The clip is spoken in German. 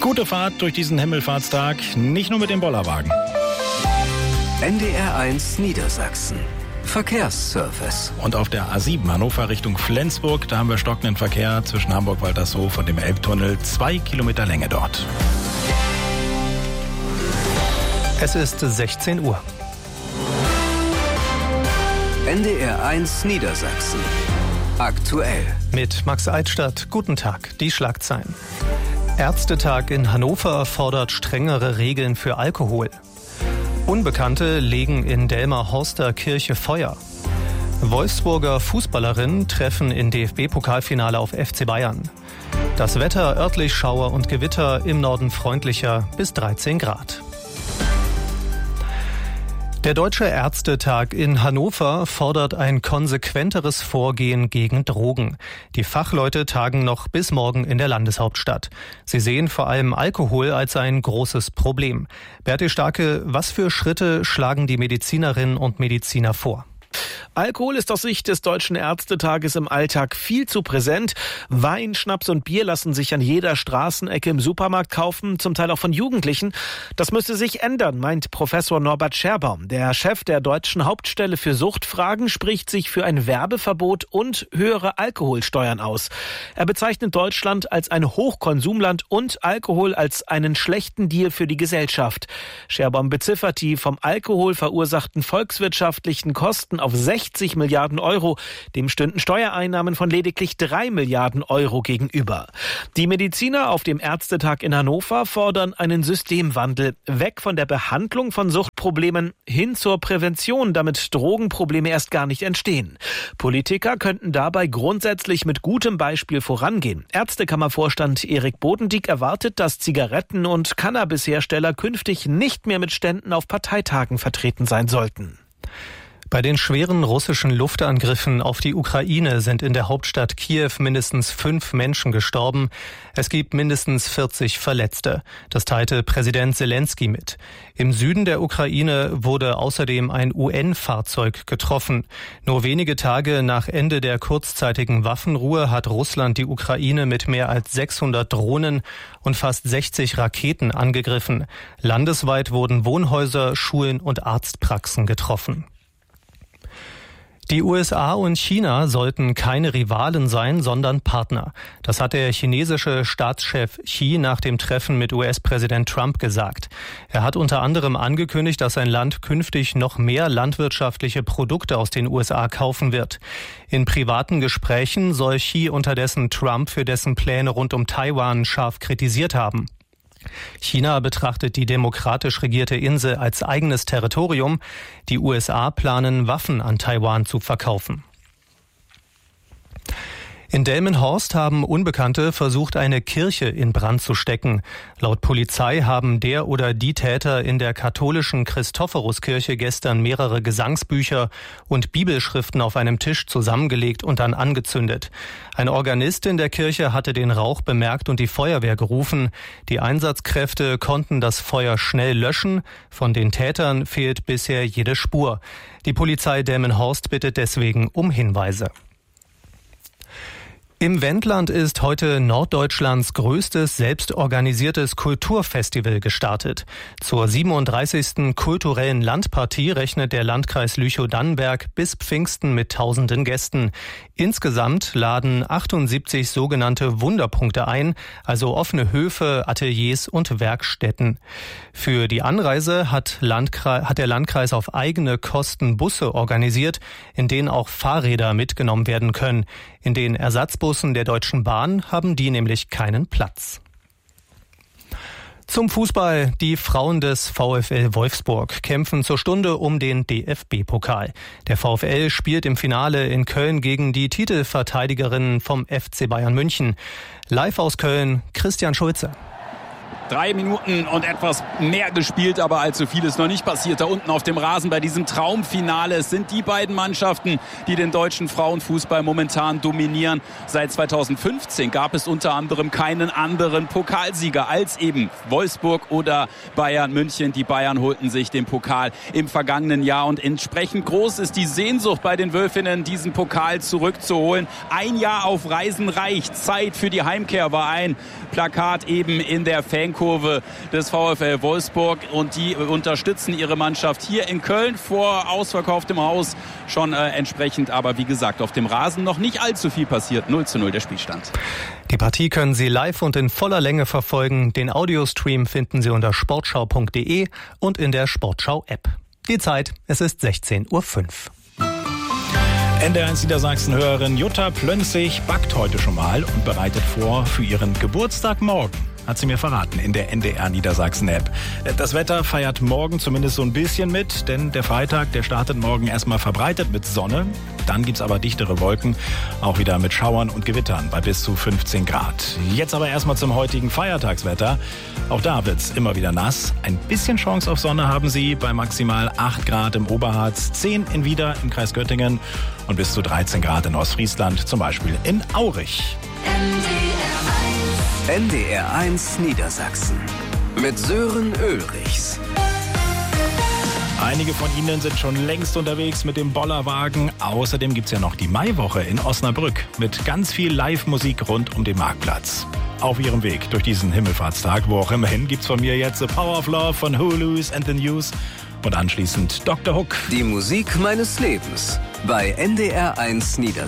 Gute Fahrt durch diesen Himmelfahrtstag, nicht nur mit dem Bollerwagen. NDR1 Niedersachsen. Verkehrsservice. Und auf der A7 Hannover Richtung Flensburg, da haben wir stockenden Verkehr zwischen Hamburg-Waltershof und dem Elbtunnel. 2 Kilometer Länge dort. Es ist 16 Uhr. NDR1 Niedersachsen. Aktuell. Mit Max Eitstadt. Guten Tag. Die Schlagzeilen. Ärztetag in Hannover fordert strengere Regeln für Alkohol. Unbekannte legen in Delmer-Horster Kirche Feuer. Wolfsburger Fußballerinnen treffen in DFB-Pokalfinale auf FC Bayern. Das Wetter örtlich Schauer und Gewitter, im Norden freundlicher bis 13 Grad. Der Deutsche Ärztetag in Hannover fordert ein konsequenteres Vorgehen gegen Drogen. Die Fachleute tagen noch bis morgen in der Landeshauptstadt. Sie sehen vor allem Alkohol als ein großes Problem. Berti Starke, was für Schritte schlagen die Medizinerinnen und Mediziner vor? Alkohol ist aus Sicht des Deutschen Ärztetages im Alltag viel zu präsent. Wein, Schnaps und Bier lassen sich an jeder Straßenecke im Supermarkt kaufen, zum Teil auch von Jugendlichen. Das müsste sich ändern, meint Professor Norbert Scherbaum. Der Chef der Deutschen Hauptstelle für Suchtfragen spricht sich für ein Werbeverbot und höhere Alkoholsteuern aus. Er bezeichnet Deutschland als ein Hochkonsumland und Alkohol als einen schlechten Deal für die Gesellschaft. Scherbaum beziffert die vom Alkohol verursachten volkswirtschaftlichen Kosten auf 60 Milliarden Euro. Dem stünden Steuereinnahmen von lediglich 3 Milliarden Euro gegenüber. Die Mediziner auf dem Ärztetag in Hannover fordern einen Systemwandel. Weg von der Behandlung von Suchtproblemen hin zur Prävention, damit Drogenprobleme erst gar nicht entstehen. Politiker könnten dabei grundsätzlich mit gutem Beispiel vorangehen. Ärztekammervorstand Erik Bodendieck erwartet, dass Zigaretten- und Cannabishersteller künftig nicht mehr mit Ständen auf Parteitagen vertreten sein sollten. Bei den schweren russischen Luftangriffen auf die Ukraine sind in der Hauptstadt Kiew mindestens 5 Menschen gestorben. Es gibt mindestens 40 Verletzte. Das teilte Präsident Selenskyj mit. Im Süden der Ukraine wurde außerdem ein UN-Fahrzeug getroffen. Nur wenige Tage nach Ende der kurzzeitigen Waffenruhe hat Russland die Ukraine mit mehr als 600 Drohnen und fast 60 Raketen angegriffen. Landesweit wurden Wohnhäuser, Schulen und Arztpraxen getroffen. Die USA und China sollten keine Rivalen sein, sondern Partner. Das hat der chinesische Staatschef Xi nach dem Treffen mit US-Präsident Trump gesagt. Er hat unter anderem angekündigt, dass sein Land künftig noch mehr landwirtschaftliche Produkte aus den USA kaufen wird. In privaten Gesprächen soll Xi unterdessen Trump für dessen Pläne rund um Taiwan scharf kritisiert haben. China betrachtet die demokratisch regierte Insel als eigenes Territorium. Die USA planen, Waffen an Taiwan zu verkaufen. In Delmenhorst haben Unbekannte versucht, eine Kirche in Brand zu stecken. Laut Polizei haben der oder die Täter in der katholischen Christophoruskirche gestern mehrere Gesangsbücher und Bibelschriften auf einem Tisch zusammengelegt und dann angezündet. Ein Organist in der Kirche hatte den Rauch bemerkt und die Feuerwehr gerufen. Die Einsatzkräfte konnten das Feuer schnell löschen. Von den Tätern fehlt bisher jede Spur. Die Polizei Delmenhorst bittet deswegen um Hinweise. Im Wendland ist heute Norddeutschlands größtes selbstorganisiertes Kulturfestival gestartet. Zur 37. kulturellen Landpartie rechnet der Landkreis Lüchow-Dannenberg bis Pfingsten mit tausenden Gästen. Insgesamt laden 78 sogenannte Wunderpunkte ein, also offene Höfe, Ateliers und Werkstätten. Für die Anreise hat der Landkreis auf eigene Kosten Busse organisiert, in denen auch Fahrräder mitgenommen werden können. In den Ersatzbussen der Deutschen Bahn haben die nämlich keinen Platz. Zum Fußball. Die Frauen des VfL Wolfsburg kämpfen zur Stunde um den DFB-Pokal. Der VfL spielt im Finale in Köln gegen die Titelverteidigerinnen vom FC Bayern München. Live aus Köln, Christian Schulze. 3 Minuten und etwas mehr gespielt, aber allzu viel ist noch nicht passiert. Da unten auf dem Rasen bei diesem Traumfinale. Es sind die beiden Mannschaften, die den deutschen Frauenfußball momentan dominieren. Seit 2015 gab es unter anderem keinen anderen Pokalsieger als eben Wolfsburg oder Bayern München. Die Bayern holten sich den Pokal im vergangenen Jahr und entsprechend groß ist die Sehnsucht bei den Wölfinnen, diesen Pokal zurückzuholen. 1 Jahr auf Reisen reicht. Zeit für die Heimkehr war ein Plakat eben in der Fankurve Fankurve des VfL Wolfsburg und die unterstützen ihre Mannschaft hier in Köln vor ausverkauftem Haus schon entsprechend. Aber wie gesagt, auf dem Rasen noch nicht allzu viel passiert. 0:0 der Spielstand. Die Partie können Sie live und in voller Länge verfolgen. Den Audiostream finden Sie unter sportschau.de und in der Sportschau-App. Die Zeit, es ist 16:05 Uhr. NDR1 Niedersachsen-Hörerin Jutta Plönzig backt heute schon mal und bereitet vor für ihren Geburtstag morgen. Hat sie mir verraten in der NDR Niedersachsen-App. Das Wetter feiert morgen zumindest so ein bisschen mit, denn der Freitag, der startet morgen erstmal verbreitet mit Sonne. Dann gibt's aber dichtere Wolken, auch wieder mit Schauern und Gewittern bei bis zu 15 Grad. Jetzt aber erstmal zum heutigen Feiertagswetter. Auch da wird's immer wieder nass. Ein bisschen Chance auf Sonne haben Sie bei maximal 8 Grad im Oberharz, 10 in Wieder im Kreis Göttingen und bis zu 13 Grad in Ostfriesland, zum Beispiel in Aurich. NDR1 Niedersachsen mit Sören Ulrichs. Einige von Ihnen sind schon längst unterwegs mit dem Bollerwagen. Außerdem gibt's ja noch die Maiwoche in Osnabrück mit ganz viel Live-Musik rund um den Marktplatz. Auf Ihrem Weg durch diesen Himmelfahrtstag, wo auch immerhin, gibt's von mir jetzt The Power of Love von Hulu's and the News und anschließend Dr. Hook. Die Musik meines Lebens bei NDR1 Niedersachsen.